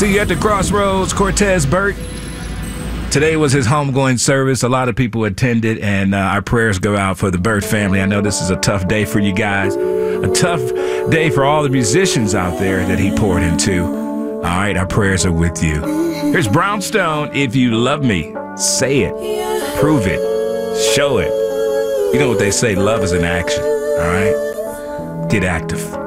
See you at the crossroads, Cortez Burt. Today was his homegoing service. A lot of people attended, and our prayers go out for the Burt family. I know this is a tough day for you guys, a tough day for all the musicians out there that he poured into. All right, our prayers are with you. Here's Brownstone. If you love me, say it, prove it, show it. You know what they say, love is an action. All right, get active.